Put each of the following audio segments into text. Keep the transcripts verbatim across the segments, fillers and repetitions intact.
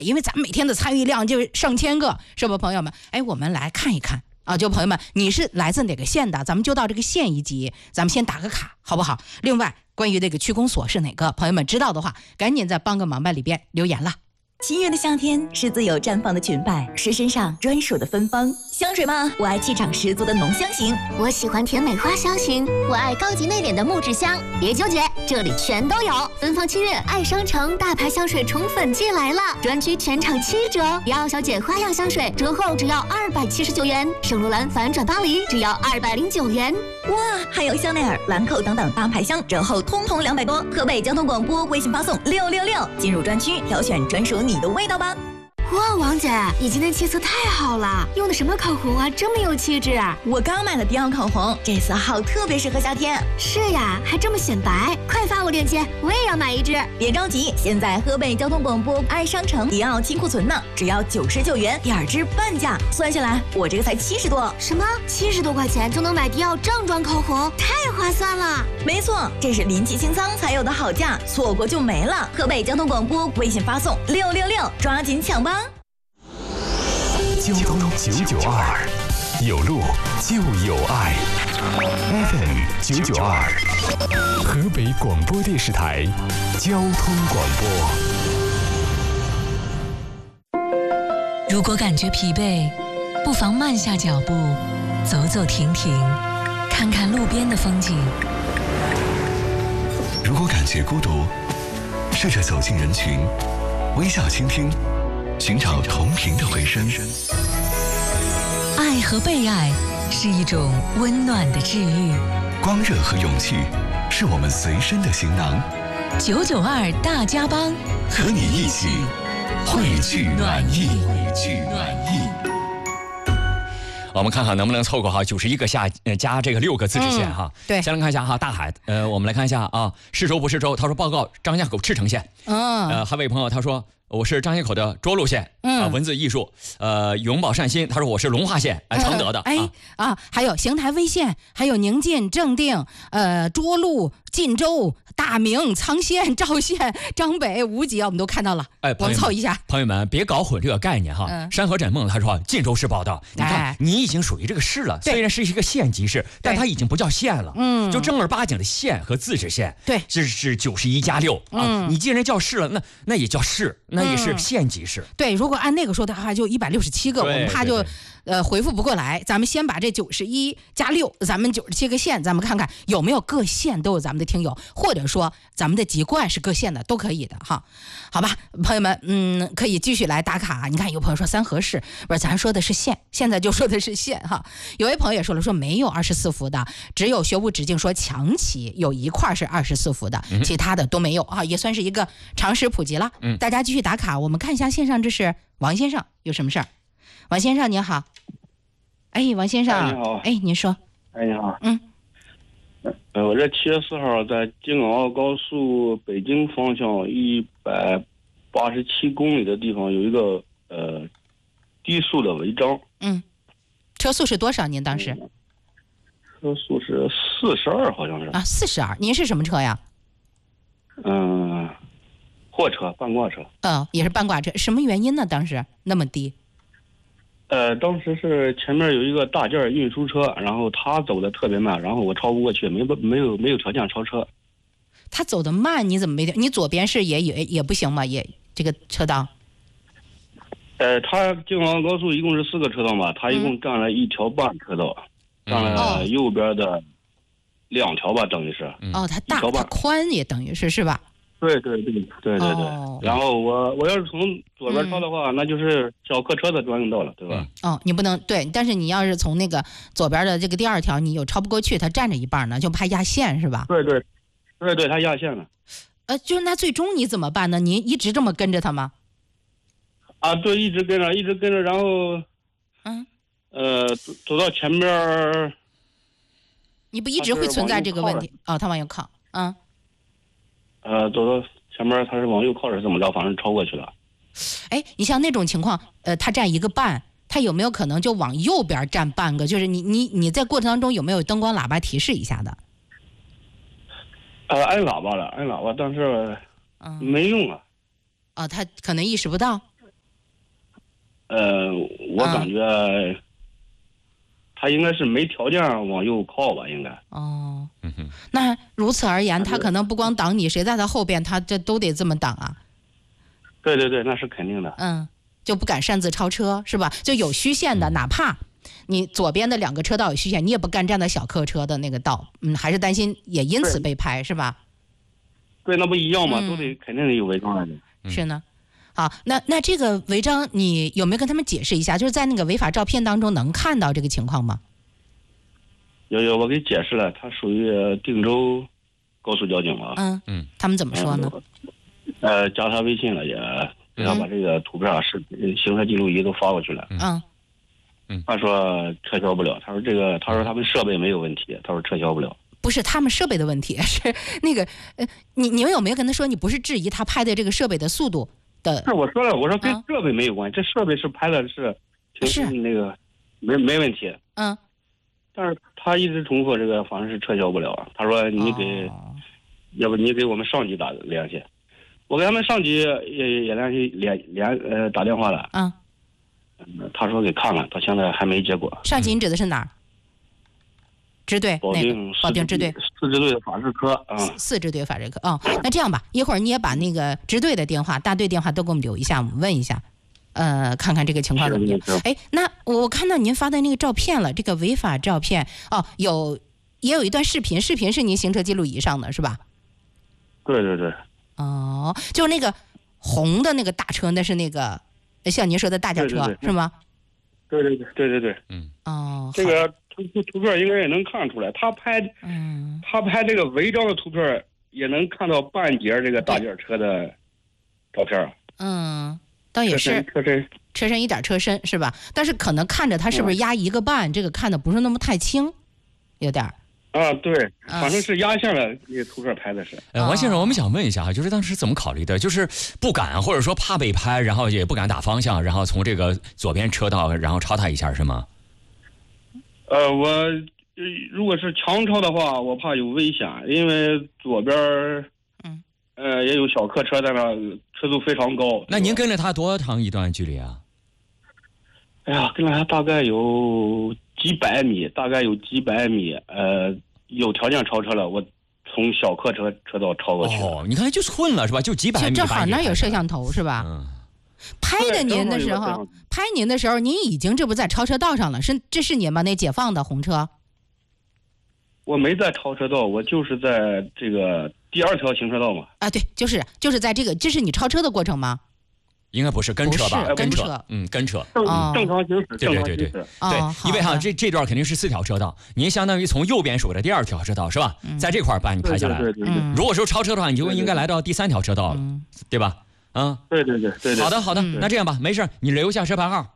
因为咱每天的参与量就上千个，是不朋友们？哎，我们来看一看啊，就朋友们，你是来自哪个县的？咱们就到这个县一级，咱们先打个卡，好不好？另外，关于这个区公所是哪个，朋友们知道的话，赶紧在帮个忙吧里边留言了。 七月的夏天是自由绽放的裙摆，是身上专属的芬芳。香水吗？我爱气场十足的浓香型， 我喜欢甜美花香型，我爱高级内敛的木质香。别纠结，这里全都有。芬芳七月爱商城大牌香水宠粉季来了，专区全场七折。迪奥小姐花样香水折后只要二百七十九元，圣罗兰反转巴黎只要二百零九元。 哇，还有香奈儿、兰蔻等等大牌香折后通通两百多。河北交通广播微信发送六六六，进入专区挑选专属你的味道吧。 哇，王姐，你今天气色太好了，用的什么口红啊，这么有气质？ 我刚买了迪奥口红，这色号特别适合夏天。 是呀，还这么显白，快发我链接，我也要买一支。 别着急，现在河北交通广播爱商城迪奥清库存呢，只要九十九元，第二支半价，算下来我这个才七十多。 什么？七十多块钱就能买迪奥正装口红，太划算了。 没错，这是临期清仓才有的好价，错过就没了。河北交通广播微信发送六六六，抓紧抢吧。 交通九九二，有路就有爱。F M 九九二，河北广播电视台交通广播。如果感觉疲惫，不妨慢下脚步，走走停停，看看路边的风景。 如果感觉孤独，试着走进人群，微笑倾听，寻找同频的回声。 爱和被爱是一种温暖的治愈， 光热和勇气是我们随身的行囊。 九九二大家帮， 和你一起汇聚暖意，汇聚暖意。 我们看看能不能凑够哈九十一个下呃加这个六个自治县哈、 嗯。对， 先来看一下哈大海，呃，我们来看一下啊，是州不是州？他说报告张家口赤城县。 嗯， 呃，还有位朋友他说我是张家口的涿鹿县，嗯、呃，文字艺术，呃，永保善心，他说我是龙华县，哎、呃，承德的， 哎 啊, 啊，还有邢台威县，还有宁晋、正定，呃，涿鹿、晋州、大名、沧县、赵县、张北、无极，我们都看到了， 哎， 我们凑一下， 朋友们别搞混这个概念哈。嗯、山河枕梦他说晋州市报道，你看、哎、你已经属于这个市了，虽然是一个县级市，但它已经不叫县了，嗯，就正儿八经的县和自治县，对，这是九十一加六啊，你既然叫市了，那那也叫市，那也是县级市。 嗯、对，如果按那个说的话，就一百六十七个，我们怕就呃回复不过来。咱们先把这九十一加六，咱们九十七个县，咱们看看有没有各县都有咱们的听友，或者说咱们的籍贯是各县的，都可以的哈。好吧，朋友们，嗯，可以继续来打卡。你看，有朋友说三河市，不是咱说的是县，现在就说的是县哈。有位朋友也说了，说没有二十四伏的，只有学无止境说强旗有一块是二十四伏的，其他的都没有啊，也算是一个常识普及了。嗯，大家继续打卡，我们看一下线上，这是王先生，有什么事儿？王先生您好。哎，王先生， 哎、你好， 哎，您说。 哎，你好， 嗯， 呃，我这七月四号在京港澳高速北京方向一百八十七公里的地方有一个呃低速的违章。 嗯，车速是多少？您当时？ 嗯、车速是四十二，好像是。 啊，四十二。您是什么车呀？ 嗯，货车，半挂车。 嗯，也是半挂车。什么原因呢？当时那么低？ 呃，当时是前面有一个大件运输车，然后他走的特别慢，然后我超不过去，没没有没有条件超车。 他走的慢，你怎么没？你左边是也也也不行吗？也这个车道？ 呃，他京港澳高速一共是四个车道嘛，他一共占了一条半车道，嗯、占了右边的两条吧，等于是。 哦，它大，它宽也等于是是吧？ 对对对对对对，哦、然后我我要是从左边超的话，嗯、那就是小客车的专用道了，对吧？ 哦，你不能对，但是你要是从那个左边的这个第二条，你有超不过去，它占着一半呢，就怕压线是吧？ 对对，对对，它压线了。 呃，就那最终你怎么办呢？你一直这么跟着他吗？ 啊，对，一直跟着，一直跟着，然后，嗯，呃，走走到前边， 你不一直会存在这个问题？哦，他往右靠，嗯。 呃，走到前面，他是往右靠是怎么着？反正超过去了。 哎，你像那种情况，呃，他占一个半，他有没有可能就往右边占半个？就是你你你在过程当中有没有灯光喇叭提示一下的？ 呃，按喇叭了，按喇叭，但是没用啊。 哦，他可能意识不到。 呃，我感觉他应该是没条件往右靠吧，应该。 哦，那如此而言，他可能不光挡你，谁在他后边，他这都得这么挡啊。 对对对，那是肯定的。 嗯，就不敢擅自超车，是吧？就有虚线的，哪怕你左边的两个车道有虚线，你也不敢站在小客车的那个道，嗯，还是担心也因此被拍，是吧？ 对，那不一样吗？嗯、都得肯定得有违章来的。 是呢。好，那那这个违章你有没有跟他们解释一下？就是在那个违法照片当中能看到这个情况吗？ 有有，我给解释了，他属于定州高速交警嘛。 嗯嗯，他们怎么说呢？ 呃，加他微信了，也给他把这个图片、视频、行车记录仪都发过去了。 嗯嗯，他说撤销不了，他说这个，他说他们设备没有问题，他说撤销不了。 不是他们设备的问题，是那个呃，你你们有没有跟他说，你不是质疑他拍的这个设备的速度？ 是我说了，我说跟设备没有关系，嗯、这设备是拍的是是那个没没问题。 嗯， 但是他一直重复这个，反正是撤销不了。他说你给，哦、要不你给我们上级打联系，我给他们上级也也联系联联呃打电话了。 嗯， 他说给看了，到现在还没结果。 上级你指的是哪儿？支队保定保定支队四支队法制科啊， 四支队法制科哦。那这样吧，一会儿你也把那个支队的电话、大队电话都给我们留一下，我们问一下，呃，看看这个情况怎么样。哎，那我看到您发的那个照片了，这个违法照片哦，有也有一段视频，视频是您行车记录仪上的是吧？ 对对对。 哦，就是那个红的那个大车，那是那个像您说的大轿车， 对对对是吗？ 对对对对对对。 嗯。 哦， 这个。图图片应该也能看出来，他拍， 嗯， 他拍这个违章的图片也能看到半截这个大件车的照片。 嗯，倒也是车身车身一点车身是吧？但是可能看着他是不是压一个半，嗯、这个看的不是那么太清，有点。 啊，对，反正是压线了，那图片拍的是。 呃，王先生，我们想问一下哈，就是当时怎么考虑的？就是不敢，或者说怕被拍，然后也不敢打方向，然后从这个左边车道，然后超他一下，是吗？ 呃，我如果是强超的话，我怕有危险，因为左边嗯， 呃，也有小客车在那，车速非常高。 那您跟着他多长一段距离啊？ 哎呀，跟着他大概有几百米，大概有几百米。呃，有条件超车了，我从小客车车道超过去。 哦，你看就混了是吧？就几百米。 正好那有摄像头是吧？ 嗯。 拍的您的时候，拍您的时候，您已经这不在超车道上了？是，这是您吗？那解放的红车？ 我没在超车道，我就是在这个第二条行车道嘛。 啊，对，就是就是在这个，这是你超车的过程吗？ 应该不是跟车吧？ 跟车， 嗯，跟车， 正正常行驶， 对对对对对，因为哈，这这段肯定是四条车道，您相当于从右边数的第二条车道是吧？在这块把你拍下来了。如果说超车的话，你就应该来到第三条车道了，对吧？嗯， 对对对对对。 好的好的，那这样吧，没事，你留下车牌号。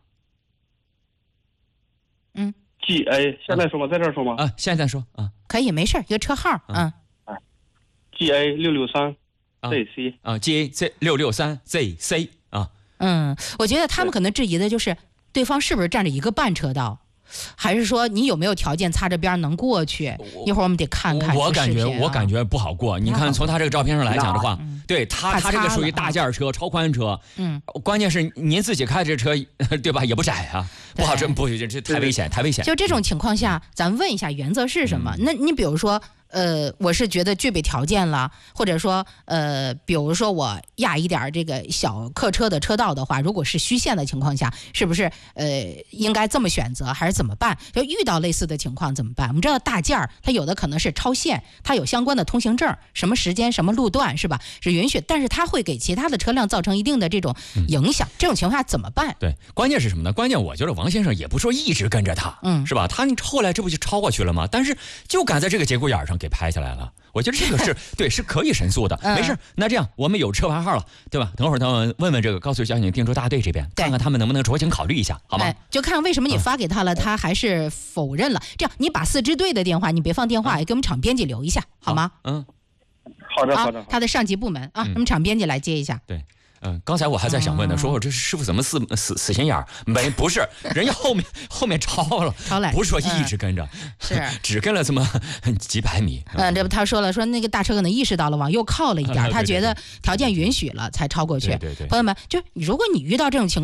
嗯 ，G A， 现在说吗？在这儿说吗？ 啊，现在说啊， 可以，没事，一个车号，嗯 ，G A 六六三 Z C 啊 ，G A Z 六六三 Z C 啊。 嗯，我觉得他们可能质疑的就是对方是不是占着一个半车道。还是说你有没有条件擦着边能过去？一会儿我们得看看、啊。 我感觉我感觉不好过。你看从他这个照片上来讲的话，嗯、对他他这个属于大件车、超宽车。 嗯， 关键是您自己开这车，对吧？也不窄啊，不好真不这这太危险，太危险。 就这种情况下，咱问一下原则是什么？嗯、那你比如说。呃，我是觉得具备条件了，或者说，呃，比如说我压一点这个小客车的车道的话，如果是虚线的情况下，是不是呃应该这么选择，还是怎么办？就遇到类似的情况怎么办？我们知道大件儿，它有的可能是超限，它有相关的通行证，什么时间、什么路段是吧？是允许，但是它会给其他的车辆造成一定的这种影响。嗯、这种情况下怎么办？ 对，关键是什么呢？关键我觉得王先生也不说一直跟着他， 嗯， 是吧？他后来这不就超过去了吗？但是就赶在这个节骨眼上给拍下来了。我觉得这个是对，是可以申诉的，没事。那这样我们有车牌号了，对吧？等会儿他们问问这个高速交警定州大队这边，看看他们能不能酌情考虑一下，好吗？ 就看为什么你发给他了，他还是否认了。这样，你把四支队的电话，你别放电话，也给我们厂编辑留一下，好吗？ 嗯， 好的好的。 他的上级部门啊，我们厂编辑来接一下。 对。嗯，刚才我还在想问呢，说我这师傅怎么死死死心眼儿？没，不是，人家后面后面超了， 超来， 不是说一直跟着， 是只跟了这么几百米。 嗯，这不他说了，说那个大车可能意识到了往右靠了一点，他觉得条件允许了才超过去。 对对对， 朋友们，就如果你遇到这种情况。